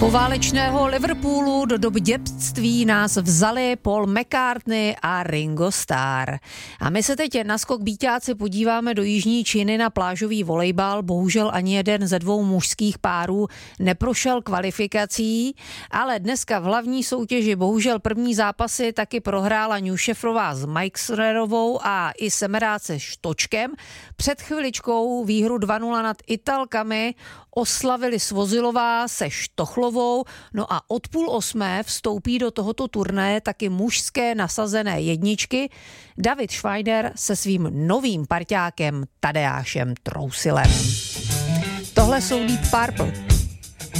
Poválečného Liverpoolu do dob dětství nás vzali Paul McCartney a Ringo Starr. A my se teď na skok bíťáci podíváme do jižní Číny na plážový volejbal. Bohužel ani jeden ze dvou mužských párů neprošel kvalifikací, ale dneska v hlavní soutěži bohužel první zápasy taky prohrála Newsheffrová s Meixnerovou a i Semeráce Štočkem. Před chviličkou výhru 2-0 nad Italkami oslavili Svozilová se Štochlovou, no a od 7:30 vstoupí do tohoto turnaje taky mužské nasazené jedničky David Schweider se svým novým parťákem Tadeášem Trousilem. Tohle jsou Deep Purple.